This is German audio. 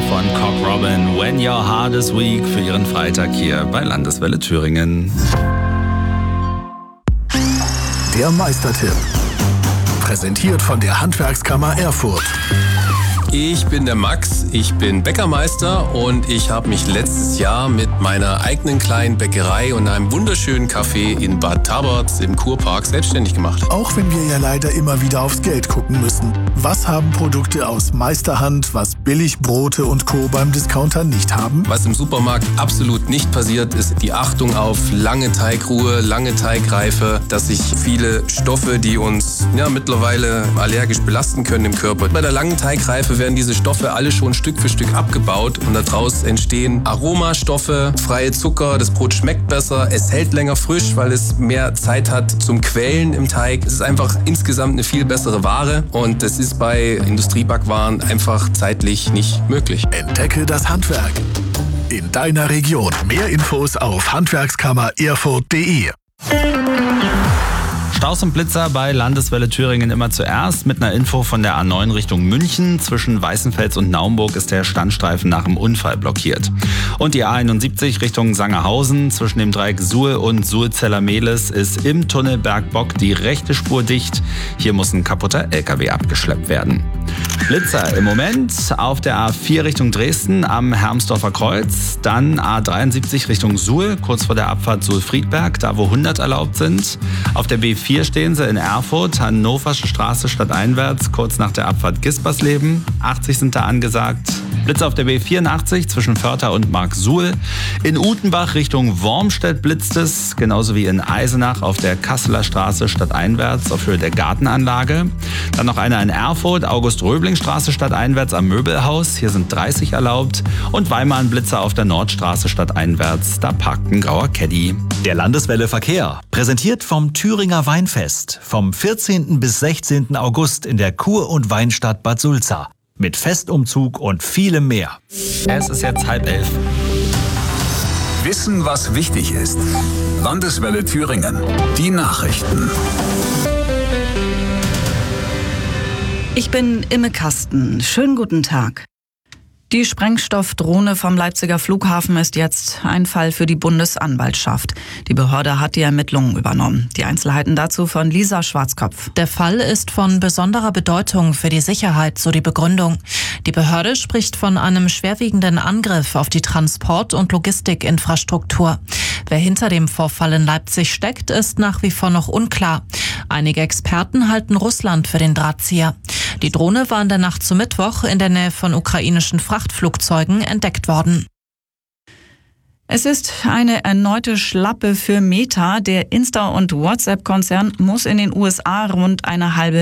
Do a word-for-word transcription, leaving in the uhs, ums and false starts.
von Cock Robin, When Your Heart is Weak, für ihren Freitag hier bei Landeswelle Thüringen. Der Meistertipp. Präsentiert von der Handwerkskammer Erfurt. Ich bin der Max, ich bin Bäckermeister und ich habe mich letztes Jahr mit meiner eigenen kleinen Bäckerei und einem wunderschönen Café in Bad Taberz im Kurpark selbstständig gemacht. Auch wenn wir ja leider immer wieder aufs Geld gucken müssen. Was haben Produkte aus Meisterhand, was Billigbrote und Co. beim Discounter nicht haben? Was im Supermarkt absolut nicht passiert, ist die Achtung auf lange Teigruhe, lange Teigreife, dass sich viele Stoffe, die uns ja, mittlerweile allergisch belasten können im Körper. Bei der langen Teigreife werden diese Stoffe alle schon Stück für Stück abgebaut und daraus entstehen Aromastoffe, freie Zucker, das Brot schmeckt besser, es hält länger frisch, weil es mehr Zeit hat zum Quellen im Teig. Es ist einfach insgesamt eine viel bessere Ware und das ist bei Industriebackwaren einfach zeitlich nicht möglich. Entdecke das Handwerk in deiner Region. Mehr Infos auf handwerkskammer erfurt punkt de. Staus und Blitzer bei Landeswelle Thüringen immer zuerst mit einer Info von der A neun Richtung München. Zwischen Weißenfels und Naumburg ist der Standstreifen nach dem Unfall blockiert. Und die A einundsiebzig Richtung Sangerhausen zwischen dem Dreieck Suhl und Suhl-Zeller-Mehlis ist im Tunnel Bergbock die rechte Spur dicht. Hier muss ein kaputter L K W abgeschleppt werden. Blitzer im Moment auf der A vier Richtung Dresden am Hermsdorfer Kreuz, dann A dreiundsiebzig Richtung Suhl, kurz vor der Abfahrt Suhl-Friedberg, da wo hundert erlaubt sind. Auf der B vier stehen sie in Erfurt, Hannoversche Straße stadteinwärts, kurz nach der Abfahrt Gispersleben, achtzig sind da angesagt. Blitzer auf der B vierundachtzig zwischen Förther und Marksuhl. In Utenbach Richtung Wormstedt blitzt es, genauso wie in Eisenach auf der Kasseler Straße stadteinwärts auf Höhe der Gartenanlage. Dann noch einer in Erfurt, August-Röbling-Straße stadteinwärts am Möbelhaus, hier sind dreißig erlaubt. Und Weimar ein Blitzer auf der Nordstraße stadteinwärts, da parkt ein grauer Caddy. Der Landeswelle Verkehr, präsentiert vom Thüringer Weinfest, vom vierzehnten bis sechzehnten August in der Kur- und Weinstadt Bad Sulza. Mit Festumzug und vielem mehr. Es ist jetzt halb elf. Wissen, was wichtig ist. Landeswelle Thüringen. Die Nachrichten. Ich bin Imme Kasten. Schönen guten Tag. Die Sprengstoffdrohne vom Leipziger Flughafen ist jetzt ein Fall für die Bundesanwaltschaft. Die Behörde hat die Ermittlungen übernommen. Die Einzelheiten dazu von Lisa Schwarzkopf. Der Fall ist von besonderer Bedeutung für die Sicherheit, so die Begründung. Die Behörde spricht von einem schwerwiegenden Angriff auf die Transport- und Logistikinfrastruktur. Wer hinter dem Vorfall in Leipzig steckt, ist nach wie vor noch unklar. Einige Experten halten Russland für den Drahtzieher. Die Drohne war in der Nacht zum Mittwoch in der Nähe von ukrainischen Frachtflugzeugen entdeckt worden. Es ist eine erneute Schlappe für Meta. Der Insta- und WhatsApp-Konzern muss in den U S A rund eine halbe